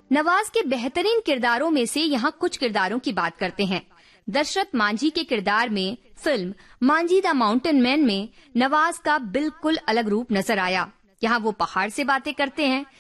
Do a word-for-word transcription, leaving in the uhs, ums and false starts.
नवाज के बेहतरीन किरदारों में से यहाँ कुछ किरदारों की बात करते हैं। दशरथ मांझी के किरदार में film Manjhi the mountain man में नवाज का बिल्कुल अलग रूप नजर आया। यहाँ वो पहाड़ से बातें करते हैं,